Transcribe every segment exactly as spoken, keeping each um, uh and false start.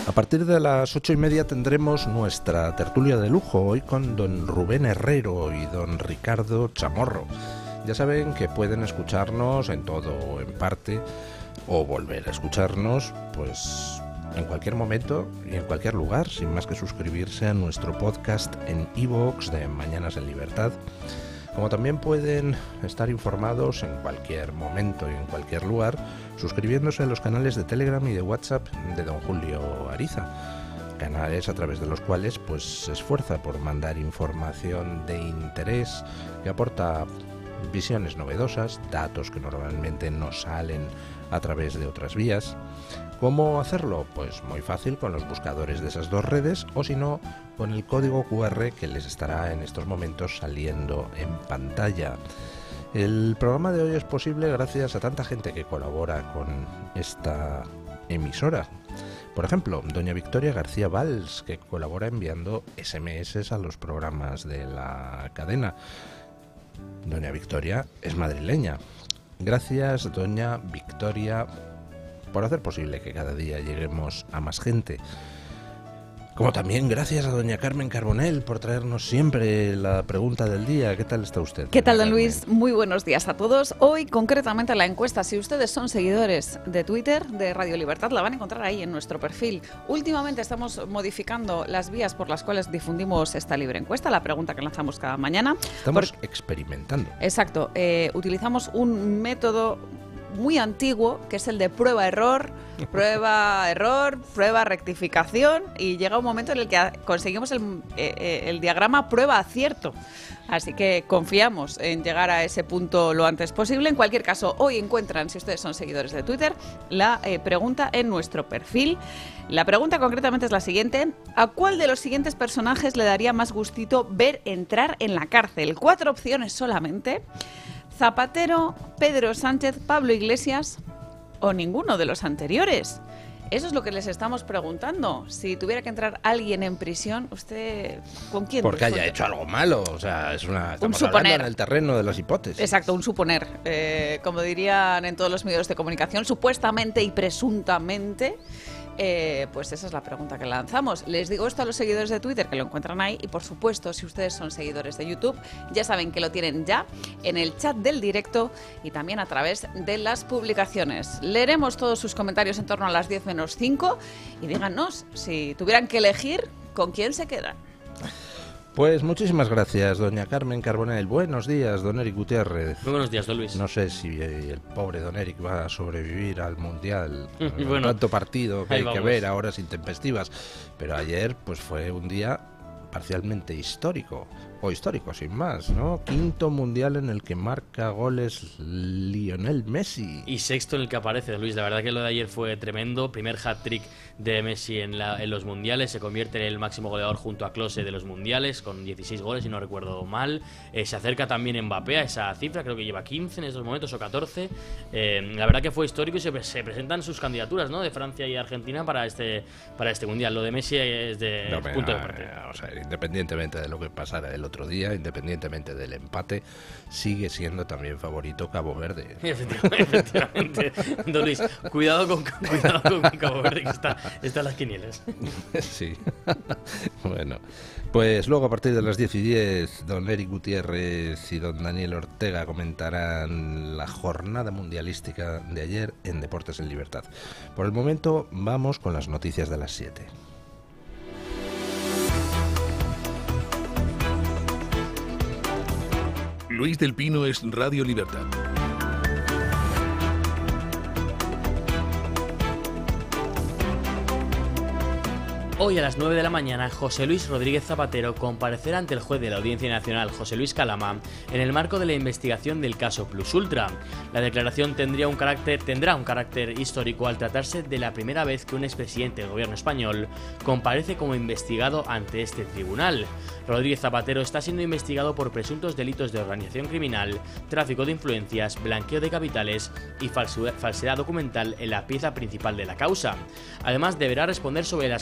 A partir de las ocho y media tendremos nuestra tertulia de lujo, hoy con don Rubén Herrero y don Ricardo Chamorro. Ya saben que pueden escucharnos en todo o en parte, o volver a escucharnos, pues en cualquier momento y en cualquier lugar, sin más que suscribirse a nuestro podcast en iVoox de Mañanas en Libertad. Como también pueden estar informados en cualquier momento y en cualquier lugar, suscribiéndose a los canales de Telegram y de WhatsApp de don Julio Ariza, canales a través de los cuales pues se esfuerza por mandar información de interés que aporta visiones novedosas, datos que normalmente no salen a través de otras vías. ¿Cómo hacerlo? Pues muy fácil, con los buscadores de esas dos redes, o si no, con el código cu erre que les estará en estos momentos saliendo en pantalla. El programa de hoy es posible gracias a tanta gente que colabora con esta emisora. Por ejemplo, doña Victoria García Valls, que colabora enviando ese eme ese a los programas de la cadena. Doña Victoria es madrileña. Gracias, doña Victoria, por hacer posible que cada día lleguemos a más gente. Como también gracias a doña Carmen Carbonell por traernos siempre la pregunta del día. ¿Qué tal está usted? ¿Qué tal, don Luis? Muy buenos días a todos. Hoy, concretamente, la encuesta, si ustedes son seguidores de Twitter, de Radio Libertad, la van a encontrar ahí en nuestro perfil. Últimamente estamos modificando las vías por las cuales difundimos esta libre encuesta, la pregunta que lanzamos cada mañana. Estamos Porque, experimentando. Exacto. Eh, utilizamos un método muy antiguo, que es el de prueba-error, prueba-error, prueba-rectificación, y llega un momento en el que conseguimos el, eh, el diagrama prueba-acierto. Así que confiamos en llegar a ese punto lo antes posible. En cualquier caso, hoy encuentran, si ustedes son seguidores de Twitter, la eh, pregunta en nuestro perfil. La pregunta concretamente es la siguiente: ¿a cuál de los siguientes personajes le daría más gustito ver entrar en la cárcel? Cuatro opciones solamente. Zapatero, Pedro Sánchez, Pablo Iglesias o ninguno de los anteriores. Eso es lo que les estamos preguntando. Si tuviera que entrar alguien en prisión, ¿usted con quién? Porque haya disfruta? hecho algo malo. O sea, es una, estamos Un suponer. hablando en el terreno de las hipótesis. Exacto, un suponer. Eh, como dirían en todos los medios de comunicación, supuestamente y presuntamente. Eh, pues esa es la pregunta que lanzamos. Les digo esto a los seguidores de Twitter, que lo encuentran ahí, y por supuesto, si ustedes son seguidores de YouTube, ya saben que lo tienen ya en el chat del directo y también a través de las publicaciones. Leeremos todos sus comentarios en torno a las diez menos cinco y díganos, si tuvieran que elegir, ¿con quién se quedan? Pues muchísimas gracias, doña Carmen Carbonell. Buenos días, don Eric Gutiérrez. Muy buenos días, don Luis. No sé si el pobre don Eric va a sobrevivir al Mundial, con bueno, tanto partido que hay vamos. que ver a horas intempestivas. Pero ayer pues fue un día parcialmente histórico, o histórico sin más, ¿no? Quinto Mundial en el que marca goles Lionel Messi. Y sexto en el que aparece, don Luis. La verdad que lo de ayer fue tremendo. Primer hat-trick de Messi en, la, en los Mundiales. Se convierte en el máximo goleador junto a Klose de los Mundiales, con dieciséis goles, si no recuerdo mal. Eh, se acerca también Mbappé a esa cifra, creo que lleva quince en estos momentos, o catorce. Eh, la verdad que fue histórico y se, se presentan sus candidaturas, ¿no?, de Francia y Argentina para este, para este Mundial. Lo de Messi es de No, punto pero, de partida. O sea, independientemente de lo que pasara el otro día, independientemente del empate, sigue siendo también favorito Cabo Verde. Efectivamente, efectivamente. Don Luis, cuidado con, cuidado con Cabo Verde, que está, está en las quinielas. Sí. Bueno, pues luego a partir de las diez y diez, don Eric Gutiérrez y don Daniel Ortega comentarán la jornada mundialística de ayer en Deportes en Libertad. Por el momento vamos con las noticias de las siete. Luis del Pino es Radio Libertad. Hoy a las nueve de la mañana, José Luis Rodríguez Zapatero comparecerá ante el juez de la Audiencia Nacional, José Luis Calama, en el marco de la investigación del caso Plus Ultra. La declaración tendría un carácter, tendrá un carácter histórico al tratarse de la primera vez que un expresidente del gobierno español comparece como investigado ante este tribunal. Rodríguez Zapatero está siendo investigado por presuntos delitos de organización criminal, tráfico de influencias, blanqueo de capitales y falsedad documental en la pieza principal de la causa. Además, deberá responder sobre las joyas halladas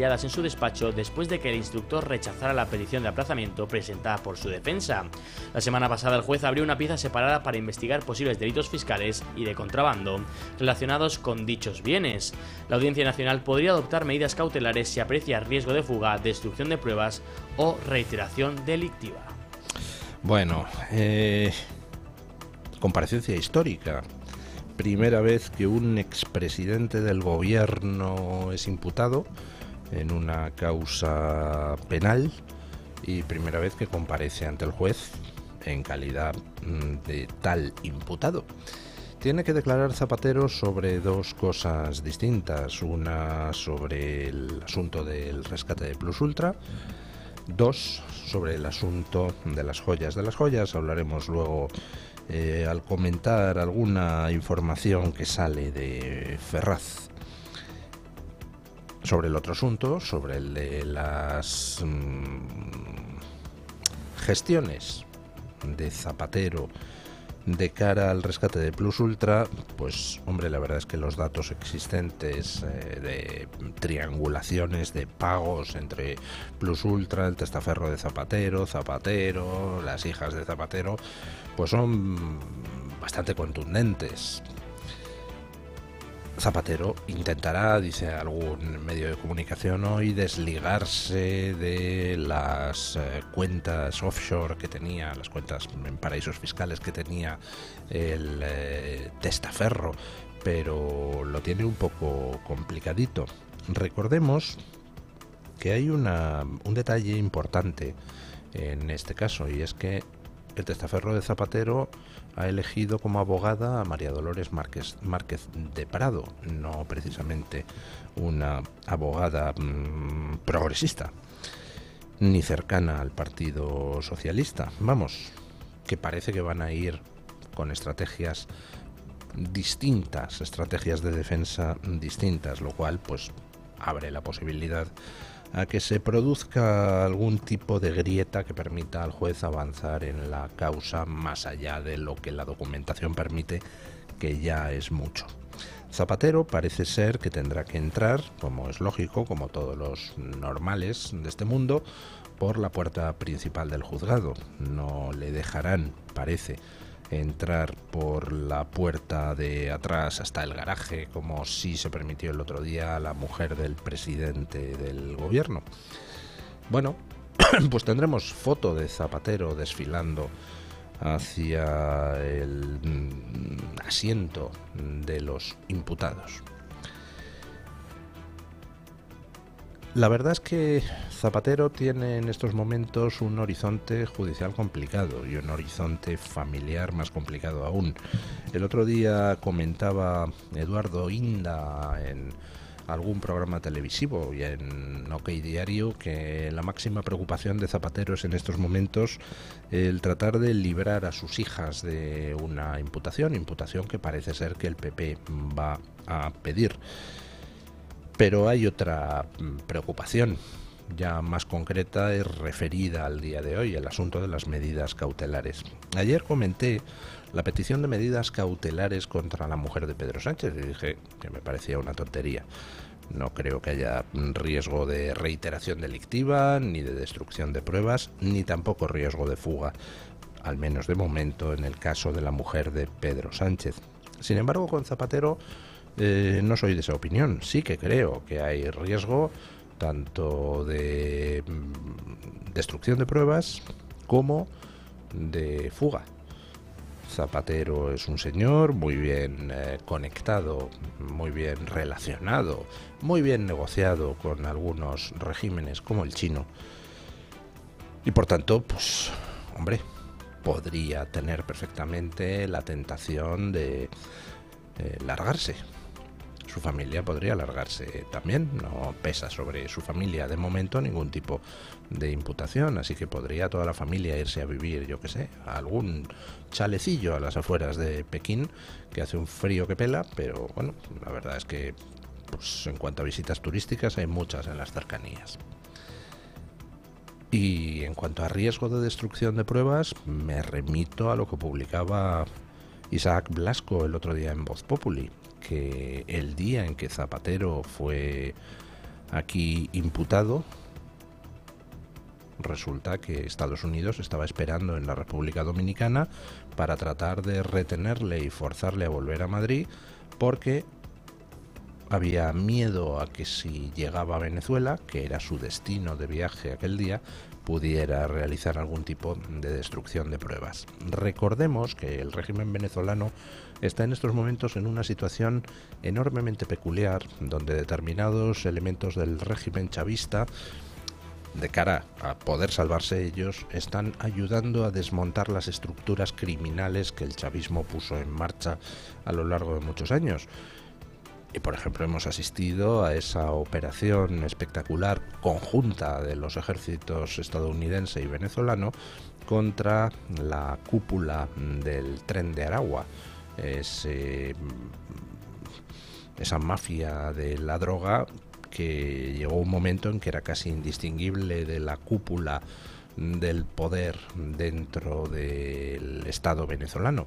halladas en su despacho después de que el instructor rechazara la petición de aplazamiento presentada por su defensa. La semana pasada el juez abrió una pieza separada para investigar posibles delitos fiscales y de contrabando relacionados con dichos bienes. La Audiencia Nacional podría adoptar medidas cautelares si aprecia riesgo de fuga, destrucción de pruebas o reiteración delictiva. Bueno, eh, comparecencia histórica. Primera vez que un expresidente del gobierno es imputado en una causa penal y primera vez que comparece ante el juez en calidad de tal imputado. Tiene que declarar Zapatero sobre dos cosas distintas. Una sobre el asunto del rescate de Plus Ultra. Dos, sobre el asunto de las joyas. De las joyas hablaremos luego eh, al comentar alguna información que sale de Ferraz. Sobre el otro asunto, sobre el de las mmm, gestiones de Zapatero de cara al rescate de Plus Ultra, pues hombre, la verdad es que los datos existentes eh, de triangulaciones de pagos entre Plus Ultra, el testaferro de Zapatero, Zapatero, las hijas de Zapatero, pues son bastante contundentes. Zapatero intentará, dice algún medio de comunicación hoy, desligarse de las eh, cuentas offshore que tenía, las cuentas en paraísos fiscales que tenía el eh, testaferro, pero lo tiene un poco complicadito. Recordemos que hay una, un detalle importante en este caso, y es que el testaferro de Zapatero ha elegido como abogada a María Dolores Márquez, Márquez de Prado, no precisamente una abogada mmm, progresista, ni cercana al Partido Socialista. Vamos, que parece que van a ir con estrategias distintas, estrategias de defensa distintas, lo cual pues abre la posibilidad a que se produzca algún tipo de grieta que permita al juez avanzar en la causa más allá de lo que la documentación permite, que ya es mucho. Zapatero parece ser que tendrá que entrar, como es lógico, como todos los normales de este mundo, por la puerta principal del juzgado. No le dejarán, parece, entrar por la puerta de atrás hasta el garaje, como sí se permitió el otro día a la mujer del presidente del gobierno. Bueno, pues tendremos foto de Zapatero desfilando hacia el asiento de los imputados. La verdad es que Zapatero tiene en estos momentos un horizonte judicial complicado y un horizonte familiar más complicado aún. El otro día comentaba Eduardo Inda en algún programa televisivo y en OK Diario que la máxima preocupación de Zapatero es en estos momentos el tratar de librar a sus hijas de una imputación, imputación que parece ser que el P P va a pedir. Pero hay otra preocupación, ya más concreta, es referida al día de hoy, el asunto de las medidas cautelares. Ayer comenté la petición de medidas cautelares contra la mujer de Pedro Sánchez y dije que me parecía una tontería. No creo que haya riesgo de reiteración delictiva, ni de destrucción de pruebas, ni tampoco riesgo de fuga, al menos de momento en el caso de la mujer de Pedro Sánchez. Sin embargo, con Zapatero Eh, no soy de esa opinión. Sí que creo que hay riesgo tanto de mm, destrucción de pruebas como de fuga. Zapatero es un señor muy bien eh, conectado, muy bien relacionado, muy bien negociado con algunos regímenes como el chino. Y por tanto, pues, hombre, podría tener perfectamente la tentación de eh, largarse. Su familia podría largarse también, no pesa sobre su familia de momento ningún tipo de imputación, así que podría toda la familia irse a vivir, yo qué sé, a algún chalecillo a las afueras de Pekín, que hace un frío que pela, pero bueno, la verdad es que pues, en cuanto a visitas turísticas hay muchas en las cercanías. Y en cuanto a riesgo de destrucción de pruebas, me remito a lo que publicaba Isaac Blasco el otro día en Voz Populi, que el día en que Zapatero fue aquí imputado. Resulta que Estados Unidos estaba esperando en la República Dominicana para tratar de retenerle y forzarle a volver a Madrid, porque había miedo a que si llegaba a Venezuela, que era su destino de viaje aquel día, pudiera realizar algún tipo de destrucción de pruebas. Recordemos que el régimen venezolano está en estos momentos en una situación enormemente peculiar, donde determinados elementos del régimen chavista, de cara a poder salvarse ellos, están ayudando a desmontar las estructuras criminales que el chavismo puso en marcha a lo largo de muchos años. Y por ejemplo hemos asistido a esa operación espectacular conjunta de los ejércitos estadounidense y venezolano contra la cúpula del Tren de Aragua, ese, esa mafia de la droga que llegó un momento en que era casi indistinguible de la cúpula del poder dentro del Estado venezolano.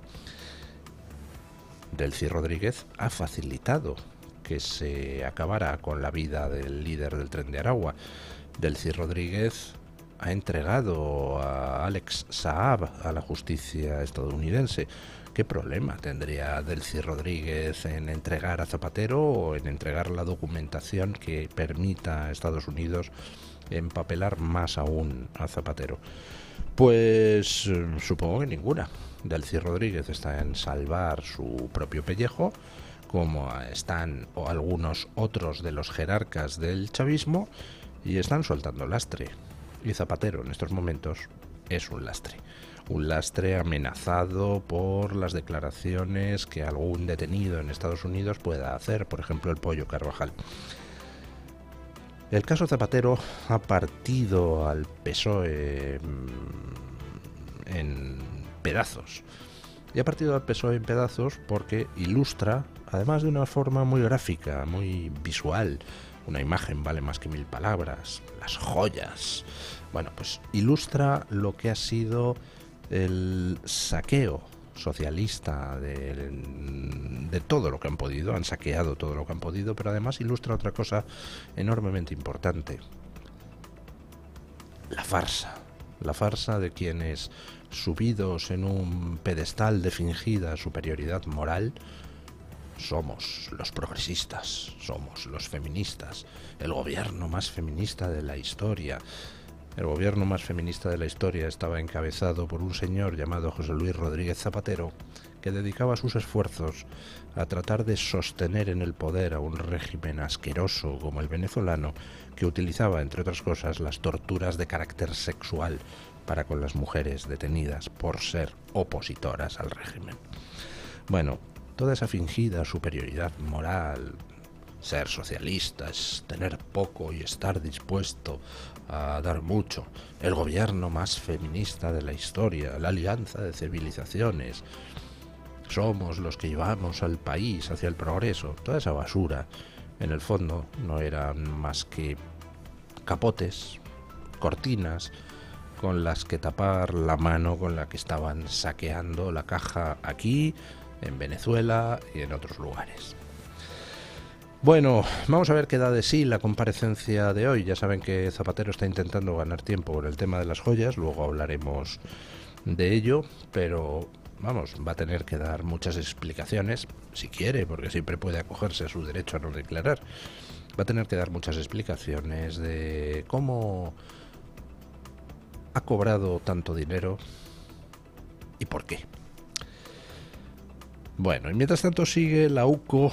Delcy Rodríguez ha facilitado que se acabara con la vida del líder del Tren de Aragua. Delcy Rodríguez ha entregado a Alex Saab a la justicia estadounidense. ¿Qué problema tendría Delcy Rodríguez en entregar a Zapatero o en entregar la documentación que permita a Estados Unidos empapelar más aún a Zapatero? Pues supongo que ninguna. Delcy Rodríguez está en salvar su propio pellejo, como están o algunos otros de los jerarcas del chavismo, y están soltando lastre. Y Zapatero en estos momentos es un lastre. Un lastre amenazado por las declaraciones que algún detenido en Estados Unidos pueda hacer, por ejemplo el Pollo Carvajal. El caso Zapatero ha partido al P S O E en pedazos. Y ha partido al P S O E en pedazos porque ilustra, además de una forma muy gráfica, muy visual, una imagen vale más que mil palabras, las joyas. Bueno, pues ilustra lo que ha sido el saqueo socialista de, de todo lo que han podido, han saqueado todo lo que han podido, pero además ilustra otra cosa enormemente importante: la farsa, la farsa de quienes, subidos en un pedestal de fingida superioridad moral, somos los progresistas, somos los feministas, el gobierno más feminista de la historia. El gobierno más feminista de la historia estaba encabezado por un señor llamado José Luis Rodríguez Zapatero, que dedicaba sus esfuerzos a tratar de sostener en el poder a un régimen asqueroso como el venezolano, que utilizaba, entre otras cosas, las torturas de carácter sexual para con las mujeres detenidas por ser opositoras al régimen. Bueno, toda esa fingida superioridad moral, ser socialista es tener poco y estar dispuesto a dar mucho, el gobierno más feminista de la historia, la alianza de civilizaciones, somos los que llevamos al país hacia el progreso, toda esa basura, en el fondo no eran más que capotes, cortinas, con las que tapar la mano con la que estaban saqueando la caja aquí, en Venezuela y en otros lugares. Bueno, vamos a ver qué da de sí la comparecencia de hoy. Ya saben que Zapatero está intentando ganar tiempo con el tema de las joyas, luego hablaremos de ello, pero vamos, va a tener que dar muchas explicaciones, si quiere, porque siempre puede acogerse a su derecho a no declarar. Va a tener que dar muchas explicaciones de cómo ha cobrado tanto dinero y por qué. Bueno, y mientras tanto sigue la U C O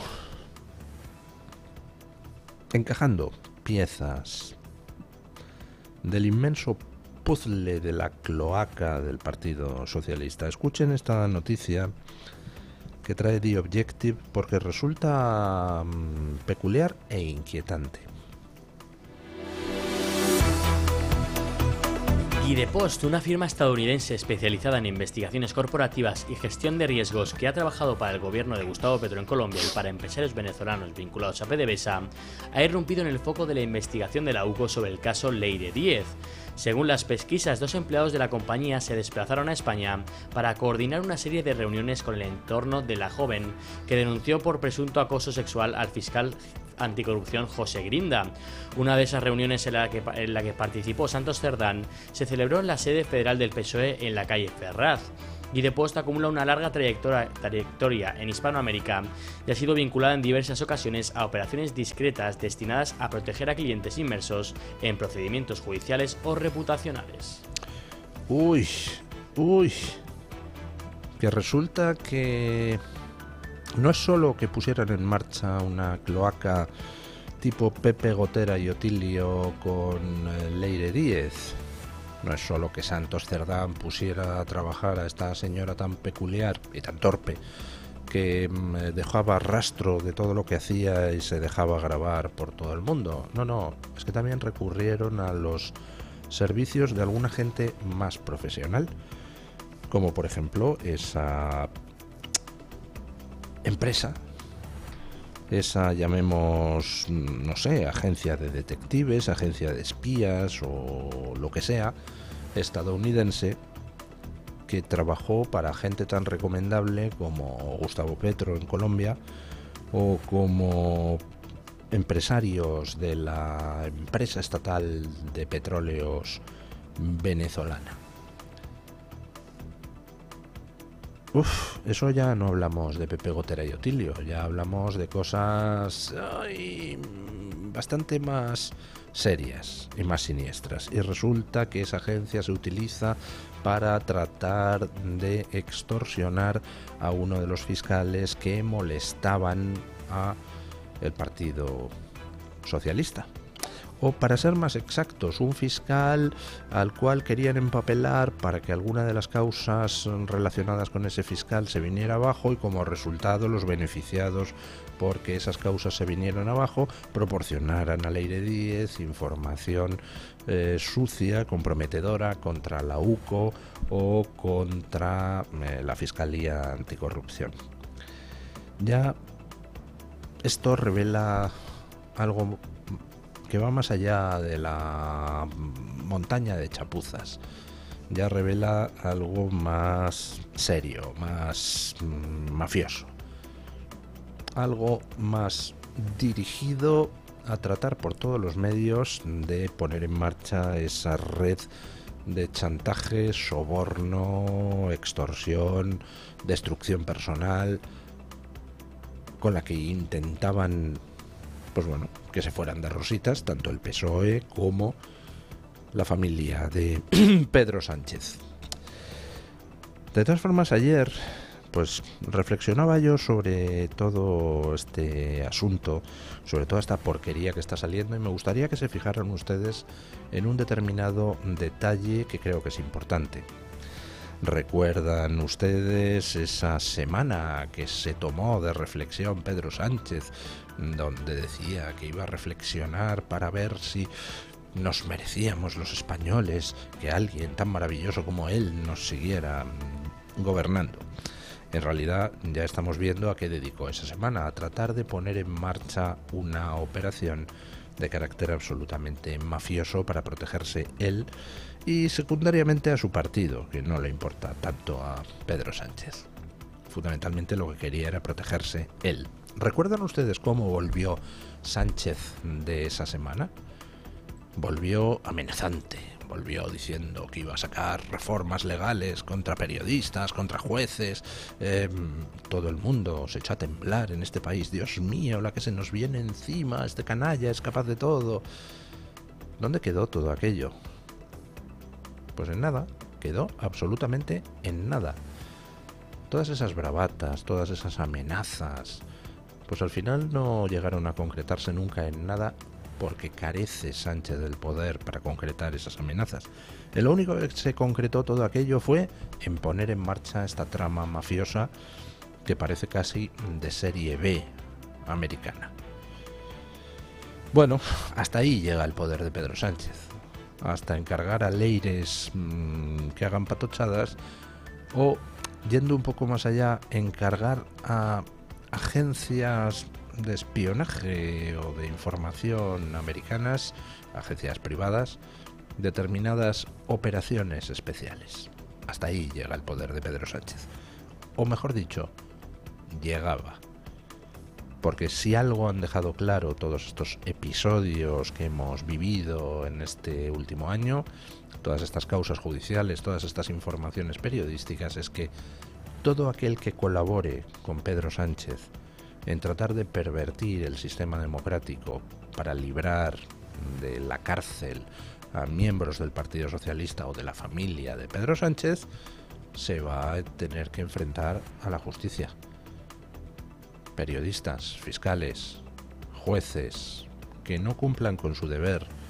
encajando piezas del inmenso puzzle de la cloaca del Partido Socialista. Escuchen esta noticia que trae The Objective porque resulta um, peculiar e inquietante. Guidepost, una firma estadounidense especializada en investigaciones corporativas y gestión de riesgos que ha trabajado para el gobierno de Gustavo Petro en Colombia y para empresarios venezolanos vinculados a PDVSA, ha irrumpido en el foco de la investigación de la U C O sobre el caso Leire Díez. Según las pesquisas, dos empleados de la compañía se desplazaron a España para coordinar una serie de reuniones con el entorno de la joven, que denunció por presunto acoso sexual al fiscal anticorrupción José Grinda. Una de esas reuniones en la que, en la que participó Santos Cerdán se celebró en la sede federal del P S O E en la calle Ferraz. Guy Post acumula una larga trayectoria, trayectoria en Hispanoamérica y ha sido vinculada en diversas ocasiones a operaciones discretas destinadas a proteger a clientes inmersos en procedimientos judiciales o reputacionales. Uy, uy, que resulta que no es solo que pusieran en marcha una cloaca tipo Pepe Gotera y Otilio con Leire Díez. No es solo que Santos Cerdán pusiera a trabajar a esta señora tan peculiar y tan torpe que dejaba rastro de todo lo que hacía y se dejaba grabar por todo el mundo. No, no, es que también recurrieron a los servicios de alguna gente más profesional, como por ejemplo esa empresa, esa, llamemos, no sé, agencia de detectives, agencia de espías o lo que sea, estadounidense, que trabajó para gente tan recomendable como Gustavo Petro en Colombia o como empresarios de la empresa estatal de petróleos venezolana. Uf, eso ya no hablamos de Pepe Gotera y Otilio, ya hablamos de cosas ay, bastante más serias y más siniestras. Y resulta que esa agencia se utiliza para tratar de extorsionar a uno de los fiscales que molestaban a el Partido Socialista. O para ser más exactos, un fiscal al cual querían empapelar para que alguna de las causas relacionadas con ese fiscal se viniera abajo y como resultado los beneficiados porque esas causas se vinieron abajo proporcionaran a Leire Díez información eh, sucia, comprometedora contra la U C O o contra eh, la Fiscalía Anticorrupción. Ya esto revela algo que va más allá de la montaña de chapuzas. Ya revela algo más serio, más mm, mafioso. Algo más dirigido a tratar por todos los medios de poner en marcha esa red de chantaje, soborno, extorsión, destrucción personal, con la que intentaban, pues bueno, que se fueran de rositas tanto el P S O E como la familia de Pedro Sánchez. De todas formas, ayer pues reflexionaba yo sobre todo este asunto, sobre toda esta porquería que está saliendo, y me gustaría que se fijaran ustedes en un determinado detalle que creo que es importante. ¿Recuerdan ustedes esa semana que se tomó de reflexión Pedro Sánchez, donde decía que iba a reflexionar para ver si nos merecíamos los españoles que alguien tan maravilloso como él nos siguiera gobernando? En realidad ya estamos viendo a qué dedicó esa semana: a tratar de poner en marcha una operación de carácter absolutamente mafioso para protegerse él y secundariamente a su partido, que no le importa tanto a Pedro Sánchez. Fundamentalmente lo que quería era protegerse él. ¿Recuerdan ustedes cómo volvió Sánchez de esa semana? Volvió amenazante, volvió diciendo que iba a sacar reformas legales contra periodistas, contra jueces. Eh, todo el mundo se echó a temblar en este país. Dios mío, la que se nos viene encima, este canalla es capaz de todo. ¿Dónde quedó todo aquello? Pues en nada, quedó absolutamente en nada. Todas esas bravatas, todas esas amenazas, pues al final no llegaron a concretarse nunca en nada, porque carece Sánchez del poder para concretar esas amenazas. Lo único que se concretó todo aquello fue en poner en marcha esta trama mafiosa que parece casi de serie B americana. Bueno, hasta ahí llega el poder de Pedro Sánchez, hasta encargar a leires mmm, que hagan patochadas, o, yendo un poco más allá, encargar a agencias de espionaje o de información americanas, agencias privadas, determinadas operaciones especiales. Hasta ahí llega el poder de Pedro Sánchez. O mejor dicho, llegaba. porque si algo han dejado claro todos estos episodios que hemos vivido en este último año, todas estas causas judiciales, todas estas informaciones periodísticas, es que todo aquel que colabore con Pedro Sánchez en tratar de pervertir el sistema democrático para librar de la cárcel a miembros del Partido Socialista o de la familia de Pedro Sánchez, se va a tener que enfrentar a la justicia. Periodistas, fiscales, jueces que no cumplan con su deber